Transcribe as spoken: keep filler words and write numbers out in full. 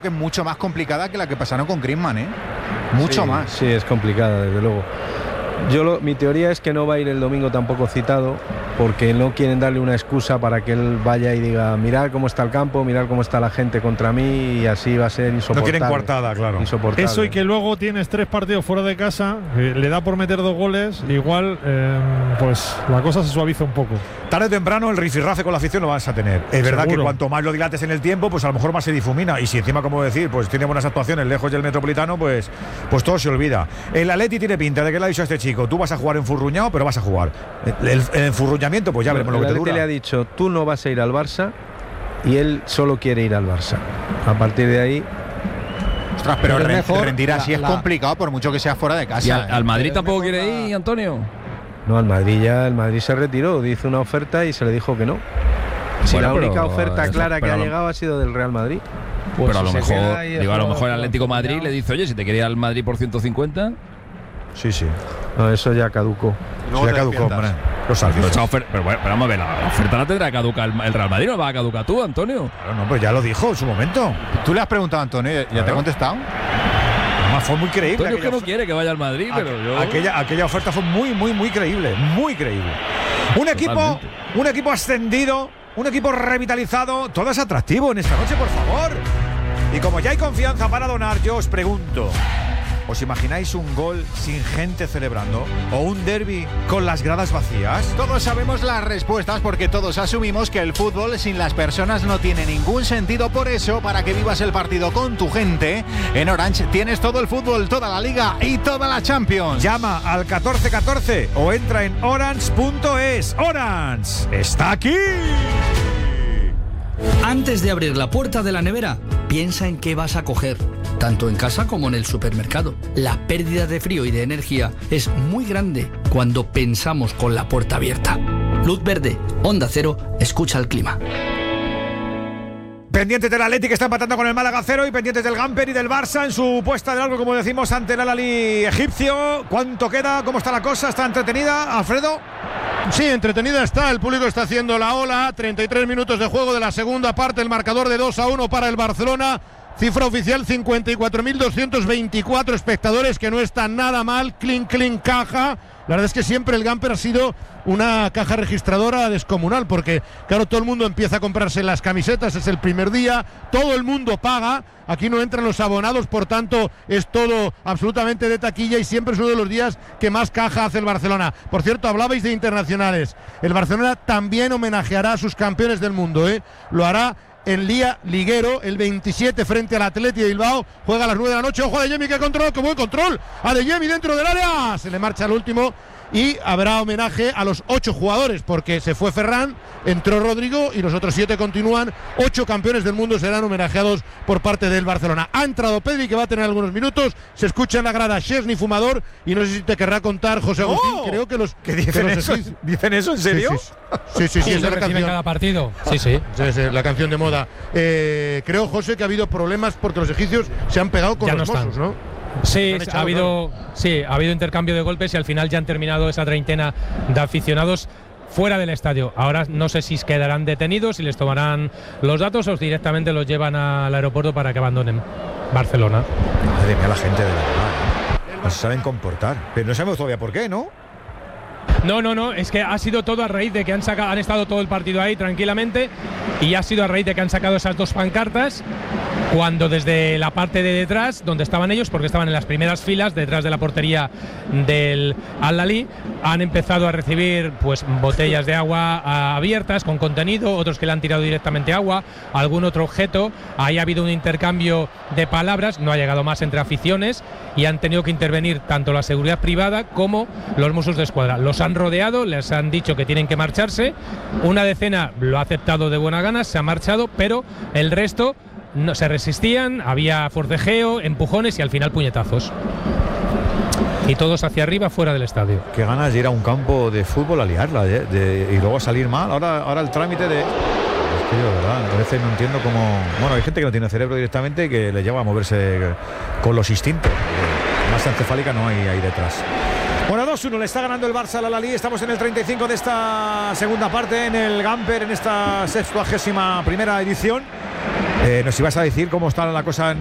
que es mucho más complicada que la que pasaron con Griezmann, ¿eh? Mucho sí, más. Sí, es complicada, desde luego. Yo lo, mi teoría es que no va a ir el domingo tampoco citado, porque no quieren darle una excusa para que él vaya y diga, mirad cómo está el campo, mirad cómo está la gente contra mí, y así va a ser insoportable. No quieren coartada, claro. Insoportable. Eso, y que luego tienes tres partidos fuera de casa, eh, le da por meter dos goles, igual eh, pues la cosa se suaviza un poco. Tarde o temprano el rifirrafe con la afición lo vas a tener. Es verdad Seguro. que cuanto más lo dilates en el tiempo, pues a lo mejor más se difumina. Y si encima, como decir, pues tiene buenas actuaciones lejos del Metropolitano, pues, pues todo se olvida. El Atleti tiene pinta de que le ha dicho a este chico, tú vas a jugar enfurruñado, pero vas a jugar. El, el, el enfurruñamiento, pues ya veremos lo que te dura. El le ha dicho, tú no vas a ir al Barça, y él solo quiere ir al Barça. A partir de ahí... Ostras, pero, pero mejor, rendir así la, es la... complicado por mucho que sea fuera de casa. ¿Y al, ¿eh? al Madrid tampoco Pero quiere ir, Antonio? No, al Madrid ya, el Madrid se retiró, hizo una oferta y se le dijo que no. Si Bueno, la única pero, oferta eso, clara que pero ha lo, llegado ha sido del Real Madrid. Pues pero a lo si mejor, digo, a lo mejor el Atlético Madrid no. le dice, oye, si te quería ir al Madrid por ciento cincuenta. Sí, sí. No, eso ya caducó. Eso ya caducó, hombre. Los pero, esa oferta, pero, bueno, pero vamos a ver, la oferta la tendrá que caducar el, el Real Madrid, ¿no va a caducar tú, Antonio? Claro, no, pues ya lo dijo en su momento. Tú le has preguntado a Antonio, ¿ya claro. te ha contestado? Además fue muy creíble. Antonio que no quiere que vaya al Madrid, aqu pero yo... Aquella, aquella oferta fue muy, muy, muy creíble. Muy creíble. Un equipo, Totalmente. un equipo ascendido, un equipo revitalizado. Todo es atractivo en esta noche, por favor. Y como ya hay confianza para donar, yo os pregunto, ¿os imagináis un gol sin gente celebrando? ¿O un derbi con las gradas vacías? Todos sabemos las respuestas porque todos asumimos que el fútbol sin las personas no tiene ningún sentido. Por eso, para que vivas el partido con tu gente, en Orange tienes todo el fútbol, toda la Liga y toda la Champions. Llama al catorce catorce o entra en orange punto es. Orange está aquí. Antes de abrir la puerta de la nevera, piensa en qué vas a coger, tanto en casa como en el supermercado. La pérdida de frío y de energía es muy grande cuando pensamos con la puerta abierta. Luz verde, Onda Cero, escucha el clima. Pendientes del Atleti, que está empatando con el Málaga cero, y pendientes del Gamper y del Barça en su puesta de largo, como decimos, ante el Al-Ahly egipcio. ¿Cuánto queda? ¿Cómo está la cosa? ¿Está entretenida, Alfredo? Sí, entretenida está, el público está haciendo la ola, treinta y tres minutos de juego de la segunda parte, el marcador de dos a uno para el Barcelona, cifra oficial cincuenta y cuatro mil doscientos veinticuatro espectadores, que no está nada mal, clean, clean, caja. La verdad es que siempre el Gamper ha sido una caja registradora descomunal, porque claro, todo el mundo empieza a comprarse las camisetas, es el primer día, todo el mundo paga, aquí no entran los abonados, por tanto es todo absolutamente de taquilla, y siempre es uno de los días que más caja hace el Barcelona. Por cierto, hablabais de internacionales, el Barcelona también homenajeará a sus campeones del mundo, ¿eh? Lo hará en Liga Liguero, el veintisiete frente al Athletic de Bilbao, juega a las nueve de la noche. Ojo a Adeyemi, que control, que buen control, Adeyemi dentro del área, se le marcha el último, y habrá homenaje a los ocho jugadores, porque se fue Ferran, entró Rodrigo y los otros siete continúan. Ocho campeones del mundo serán homenajeados por parte del Barcelona. Ha entrado Pedri, que va a tener algunos minutos, se escucha en la grada Szczesny, fumador, y no sé si te querrá contar, José Agustín, ¡Oh! creo que los... ¿Qué dicen que los eso? egipcios... ¿Dicen eso en serio? Sí, sí, sí, sí, sí, es la canción. cada partido. Sí, sí. Sí, sí, la canción de moda. Eh, creo, José, que ha habido problemas porque los egipcios se han pegado con Ya los no están. Mossos, ¿no? Sí, Han echado, ha habido, sí, ha habido intercambio de golpes y al final ya han terminado esa treintena de aficionados fuera del estadio. Ahora no sé si quedarán detenidos, si les tomarán los datos o directamente los llevan al aeropuerto para que abandonen Barcelona. Madre mía, la gente de verdad, ¿eh? No se saben comportar, pero no sabemos todavía por qué, ¿no? No, no, no, es que ha sido todo a raíz de que han sacado, han estado todo el partido ahí tranquilamente, y ha sido a raíz de que han sacado esas dos pancartas, cuando desde la parte de detrás, donde estaban ellos, porque estaban en las primeras filas, detrás de la portería del Al-Ahly, han empezado a recibir pues botellas de agua a, abiertas con contenido, otros que le han tirado directamente agua, algún otro objeto. Ahí ha habido un intercambio de palabras, no ha llegado más entre aficiones, y han tenido que intervenir tanto la seguridad privada como los Mossos de Escuadra. Los han rodeado, les han dicho que tienen que marcharse, una decena lo ha aceptado de buena gana, se ha marchado, pero el resto no se resistían, había forcejeo, empujones y al final puñetazos. Y todos hacia arriba, fuera del estadio. Qué ganas de ir a un campo de fútbol a liarla de, de, y luego a salir mal. Ahora, ahora el trámite de... Es que yo, de verdad, a veces no entiendo cómo... Bueno, hay gente que no tiene cerebro directamente y que le lleva a moverse con los instintos. Más encefálica no hay ahí detrás. Bueno, dos uno le está ganando el Barça al Al-Ahly. Estamos en el treinta y cinco de esta segunda parte, en el Gamper, en esta sextuagésima primera edición. Eh, nos ibas a decir cómo está la cosa en